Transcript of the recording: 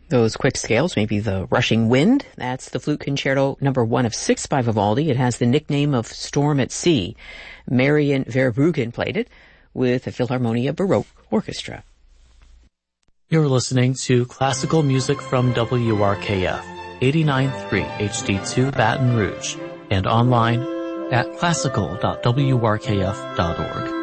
Those quick scales, maybe the rushing wind. That's the Flute Concerto number 1 of 6 by Vivaldi. It has the nickname of Storm at Sea. Marian Verbruggen played it with the Philharmonia Baroque Orchestra. You're listening to classical music from WRKF, 89.3 HD2 Baton Rouge, and online at classical.wrkf.org.